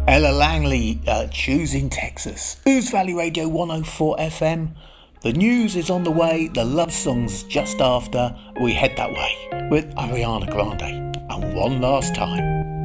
Ella Langley, choosing Texas. Ooze Valley Radio 104 FM. The news is on the way, the love song's just after. We head that way with Ariana Grande. And one last time.